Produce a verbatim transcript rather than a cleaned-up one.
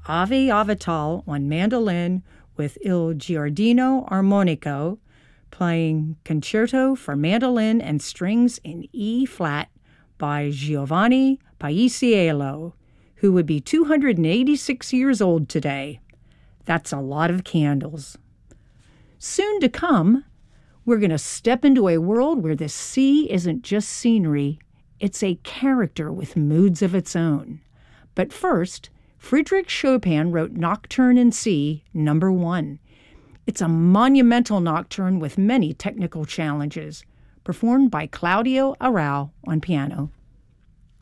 Ave Avital on mandolin with Il Giardino Armonico, playing Concerto for Mandolin and Strings in E-flat by Giovanni Paisiello, who would be two hundred eighty-six years old today. That's a lot of candles. Soon to come, we're going to step into a world where the sea isn't just scenery, it's a character with moods of its own. But first, Frédéric Chopin wrote Nocturne in C, number one. It's a monumental nocturne with many technical challenges, performed by Claudio Arrau on piano.